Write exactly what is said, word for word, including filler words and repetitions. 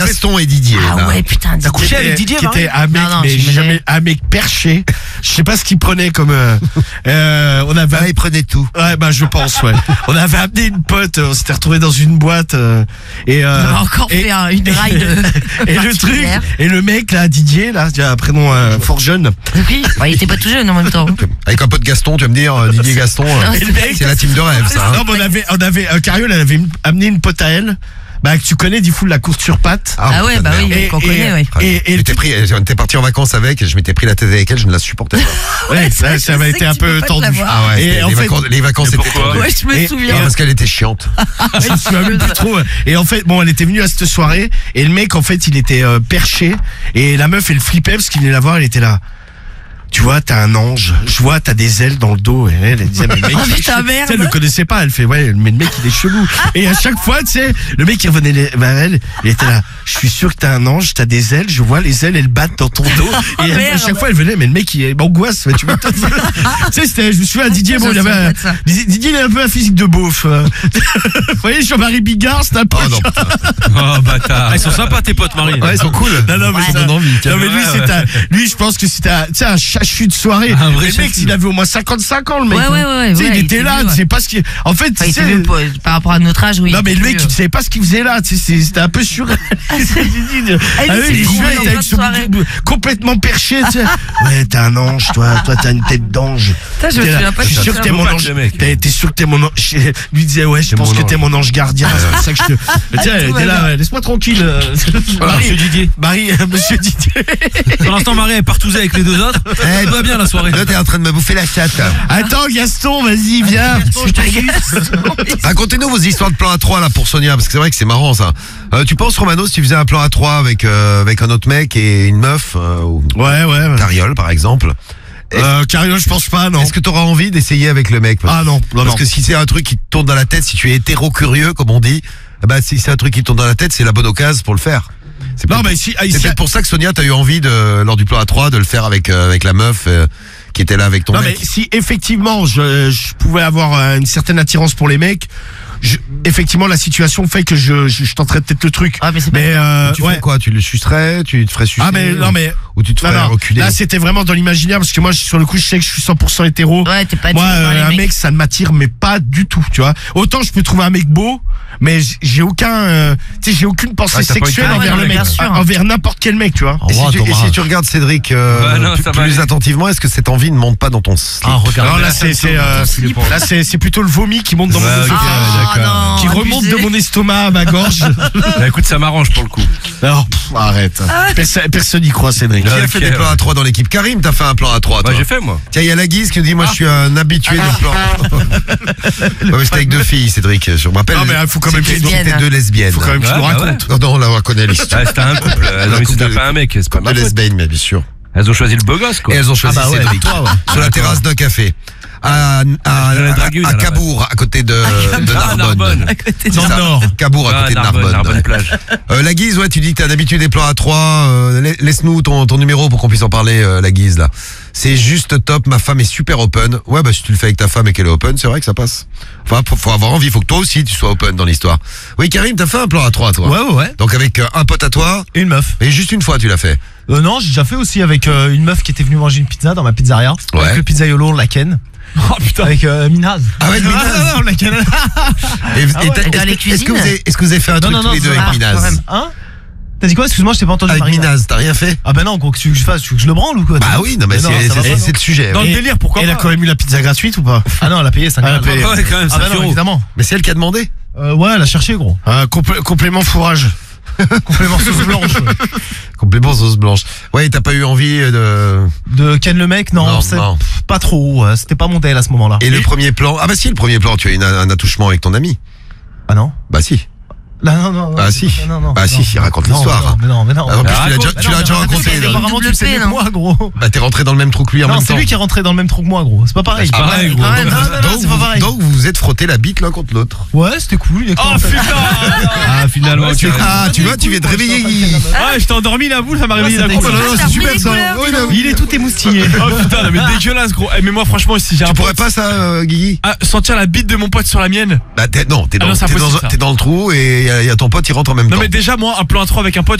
Gaston et Didier. Ah là. ouais, putain, T'as couché avec Didier, qui était un mec, Non, non, mais je me jamais, lève. un mec perché. Je sais pas ce qu'il prenait comme. Euh, euh, on avait. Ah, il prenait tout. Ouais, bah je pense, ouais. On avait amené une pote, on s'était retrouvé dans une boîte euh, et. Euh, On a encore et, fait un, une ride. et le truc, particulière. et le mec là, Didier, là, un prénom euh, fort jeune. Oui, bah, il était pas tout jeune en même temps. Avec un pote Gaston, tu vas me dire, euh, Didier Gaston, euh, Et le mec, c'est la team de rêve, ça. hein. non, mais on avait, on avait, euh, Cariole, elle avait une- amené une pote à elle, bah que tu connais, du coup, la course sur pattes. Ah ouais, putain de bah oui, merde. Et- qu'on et- connaît, ouais. Et, et le J'étais pris, on était parti en vacances avec, je m'étais pris la tête avec elle, je ne la supportais pas. ouais, ça, ça avait Je sais été que un tu peux peu pas te tendu. l'avoir. Ah ouais, Et c'était- en les, fait- vacances, les vacances Mais étaient pourquoi tendues. Ouais, je me Et- souviens. Non, parce qu'elle était chiante. Ouais, je me souviens même plus trop. Et en fait, bon, elle était venue à cette soirée et le mec, en fait, il était euh, perché et la meuf, elle flippait parce qu'il venait la voir, elle était là. Tu vois, t'as un ange. Je vois, t'as des ailes dans le dos. Et elle, elle disait, mais le mec, Oh, il est putain, chelou. merde. Tu sais, elle le connaissait pas. Elle fait, ouais, mais le mec, il est chelou. Et à chaque fois, tu sais, le mec, il revenait vers elle. Il était là. Je suis sûr que t'as un ange, t'as des ailes. Je vois les ailes, elles battent dans ton dos. Et elle- à merde. chaque fois, elle venait, mais le mec, il est angoisse. Tu m'étonnes. Tu sais, c'était, je me souviens, Didier, bon, il avait, un- Ça. Didier, il a un peu un physique de beauf. euh. Vous voyez, Jean-Marie Bigard, c'est un peu. Oh non, putain. Oh bâtard. Ah, ils sont sympas tes potes, Marie. Ouais, ils sont cool. Non, non, mais Ouais. ça donne envie. Non, mais lui, Ouais, c'est ouais. un, lui, je pense que c'était un, tu sais, un chachu de soirée. Un vrai Mais le mec, chachu. il avait au moins cinquante-cinq ans, le mec. Ouais, ouais, ouais, Tu sais, ouais, il il était était là, vieux, tu ouais. sais pas ce qu'il, en fait, Enfin, tu il sais. était vieux, pas- par rapport à notre âge, oui. Non, mais il le était mec, vieux. tu savais pas ce qu'il faisait là, tu sais, c'est- c'était un peu sur. Ah, lui, Ah c'est oui, il con, jouait, en il était fin avec de ce soirée. bouc- complètement perché, tu sais. Ouais, t'es un ange, toi, toi, t'as une tête d'ange. Putain, je me T'es là, souviens pas je de suis sûr ça. que t'es mon Faut pas ange. que le mec. T'es t'es sûr que t'es mon ange. Je lui disais, ouais, je T'es pense mon que t'es ange. mon ange gardien. C'est pour ça que je te. Mais tiens, elle tout était va là, bien. ouais, laisse-moi tranquille. euh, Monsieur Didier. Marie, euh, monsieur Didier. Pour l'instant, Marie est partousée avec les deux autres. Eh, Tout va bien la soirée. Là, t'es en train de me bouffer la chatte. Attends, Gaston, vas-y, viens. Racontez-nous vos histoires de plan à trois là pour Sonia, parce que c'est vrai que c'est marrant ça. Euh, tu penses, Romano, si tu faisais un plan à trois avec, euh, avec un autre mec et une meuf, euh, ou Ouais, ouais. ouais. Cariole par exemple, Euh, Cariole, je pense pas, non. est-ce que tu auras envie d'essayer avec le mec? Ah non, non, Parce non. que si c'est un truc qui te tourne dans la tête, si tu es hétéro-curieux, comme on dit, bah si c'est un truc qui te tourne dans la tête, c'est la bonne occasion pour le faire. C'est Non, peut-être- mais si, ah, c'est ici- peut-être pour ça que Sonia, t'as eu envie de, lors du plan à trois, de le faire avec, euh, avec la meuf euh, qui était là avec ton non, mais mec. si effectivement je, je pouvais avoir euh, une certaine attirance pour les mecs, je, effectivement la situation fait que je, je, je tenterais peut-être le truc. Ah, mais c'est pas. Mais euh, Tu ouais. ferais quoi? Tu le sucerais? Tu te ferais sucer? Ah mais non mais Ou tu te non, ferais non. reculer? Là c'était vraiment dans l'imaginaire parce que moi je- sur le coup je sais que je suis cent pour cent hétéro. Ouais, t'es pas Moi attiré par euh, les un mecs. mec ça ne m'attire mais pas du tout, tu vois. Autant je peux trouver un mec beau mais j- j'ai aucun euh, tu sais j'ai aucune pensée Ouais, t'as pas sexuelle aucun- envers Ah ouais, le non, mec, bien sûr. envers n'importe quel mec, tu vois. Et si, revoir, tu, et Thomas. si tu regardes Cédric euh, Ouais, non, plus, ça va plus aller. attentivement, est-ce que cette envie ne monte pas dans ton slip? Ah, regarde. Non, là c'est c'est euh, là c'est c'est plutôt le vomi qui monte dans Ouais, mon ok, estomac, Ah, d'accord. non, qui remonte abusé. de mon estomac à ma gorge. Bah écoute, ça m'arrange pour le coup. Non, pff, arrête. Personne, personne n'y croit, Cédric. Qui a Ok, fait des plans ouais. à trois dans l'équipe? Karim, t'as fait un plan à trois, Bah toi. j'ai fait moi. Tiens, il y a la Guise qui nous dit, moi je suis un habitué du plan. Ouais, mais c'était avec deux filles, Cédric. Je me rappelle. Non, mais il faut quand même c'était qu'il c'était lesbiennes. deux lesbiennes. faut quand même que tu Ouais, nous bah racontes. Non, non, là, on connaît l'histoire. Ah, c'était un couple. Elles ont Un mis couple c'était de- pas un mec, c'est pas De ma faute. lesbiennes, mais bien sûr. Elles ont choisi le beau gosse quoi. Et elles ont choisi Ah bah ouais, Cédric. avec toi, ouais. Sur la terrasse d'un café. À, à, Je l'ai à, dragué une, à à la Cabourg, à côté de, de Ah, Narbonne. Narbonne. À côté de C'est Dans ça. le Nord. Cabourg, à Ah, côté de Narbonne, Narbonne. Narbonne ouais. plage. Euh, la Guise, ouais, tu dis que t'as d'habitude des plans à trois. Euh, la- Laisse-nous ton, ton numéro pour qu'on puisse en parler, euh, la Guise, là. C'est juste top. Ma femme est super open. Ouais, bah si tu le fais avec ta femme et qu'elle est open, c'est vrai que ça passe. Enfin, faut, faut avoir envie. Faut que toi aussi tu sois open dans l'histoire. Oui, Karim, t'as fait un plan à trois, toi. Ouais, ouais, ouais. Donc avec euh, un pote à toi, Et une meuf. et juste une fois tu l'as fait. Euh, non, j'ai déjà fait aussi avec euh, une meuf qui était venue manger une pizza dans ma pizzeria. Ouais. Avec le pizzaiolo, on la ken. Oh putain. Avec euh, Minaz. Ah ouais, non, Minaz. non, non, on la ken. Et, et Ah ouais. t'as- Dans est-ce les que- est-ce que vous cuisines avez, est-ce que vous avez fait un truc non, tous non, les deux ça avec va, Minaz? quand même. Hein T'as dit quoi? Excuse-moi, je t'ai pas entendu Avec Marina. Minaz, t'as rien fait? Ah bah non, quoi, que tu veux que je fasse? Tu veux que je le branle ou quoi? Bah oui, non, mais, Mais non, c'est, ça va c'est- pas, non. c'est le sujet. Dans ouais. le délire, pourquoi Elle a pas quand même eu la pizza gratuite ou pas? Ah non, elle a payé cinq Elle a euros. payé. Ouais, quand même, Ah ça bah non, évidemment. Mais c'est elle qui a demandé. Euh, ouais, elle a cherché, gros. Un complé- complément fourrage. Complément sauce blanche. ouais. Complètement sauce blanche. Ouais, t'as pas eu envie de. De ken le mec? Non, Non, c'est non. pff, pas trop. ouais, C'était pas mon tel à ce moment-là. Et le premier plan. Ah bah si, le premier plan, tu as une- un attouchement avec ton ami. Ah non? Bah si. Là, non, non, non. Ah, c'est si. pas- Non, non, Ah, non, si, si, non, raconte non, l'histoire. Mais non, mais non. Ah, en plus, Ah, tu l'as déjà, raconte. tu l'as Mais déjà non, mais raconté. c'est là. vraiment Double tu le sais P, mieux que non moi, gros. Bah t'es rentré dans le même trou que lui en Non, même c'est temps. lui qui est rentré dans le même trou que moi, gros. C'est pas pareil. C'est pareil, gros. Ah ouais, non, non, non, donc, c'est pas vous, pareil. donc vous vous êtes frotté la bite l'un contre l'autre. Ouais, c'était cool. il est Oh cool. putain. Ah finalement. Ouais, tu c'est- Ah, tu vois, tu viens de réveiller Guy. Ah, j'étais endormi la boule, ça m'a réveillé Ouais, d'un c'était coup. excellent. non, Ah, c'est t'as super repris ça. les couleurs, Oui, dis non, donc. Il est tout émoustillé. Oh putain, non, mais dégueulasse gros. Eh, mais moi franchement si j'ai un Tu pourrais pote- pas ça, euh, Guigui? Ah, sentir la bite de mon pote sur la mienne. Bah t'es, non, t'es Ah dans, non, c'est t'es impossible, dans, ça. t'es dans le trou et il y, a- y a ton pote, il rentre en même Non temps. mais déjà moi un plan à trois avec un pote,